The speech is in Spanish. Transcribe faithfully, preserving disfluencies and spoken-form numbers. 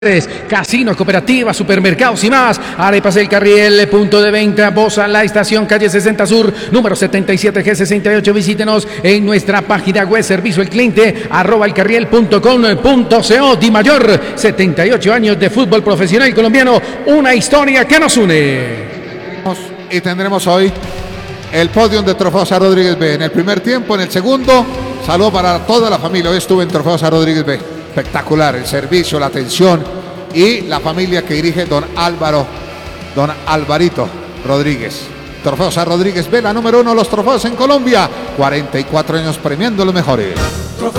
Casino, cooperativa, supermercados y más. Arepas El Carriel, punto de venta, Bosa, La Estación, calle sesenta Sur, número setenta y siete G sesenta y ocho. Visítenos en nuestra página web, servicio al cliente, arroba elcarriel punto com punto co. Di Mayor, setenta y ocho años de fútbol profesional colombiano, una historia que nos une. Y tendremos hoy el podium de Trofeos A. Rodríguez B. En el primer tiempo, en el segundo, saludo para toda la familia. Hoy estuve en Trofeos A. Rodríguez B. Espectacular el servicio, la atención y la familia que dirige don Álvaro, don Alvarito Rodríguez. Trofeos A. Rodríguez B, la número uno de los trofeos en Colombia. cuarenta y cuatro años premiando los mejores.